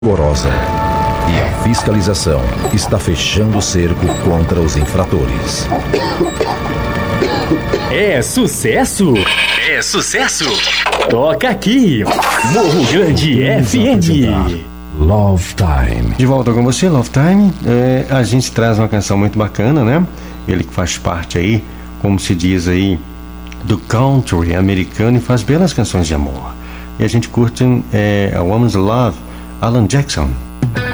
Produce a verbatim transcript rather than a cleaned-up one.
rigorosa e a fiscalização está fechando o cerco contra os infratores. É sucesso! É sucesso! Toca aqui! Morro Grande F M! Love Time. De volta com você, Love Time. É, a gente traz uma canção muito bacana, né? Ele que faz parte aí, como se diz aí, do country americano e faz belas canções de amor. E a gente curte é, A Woman's Love, Alan Jackson.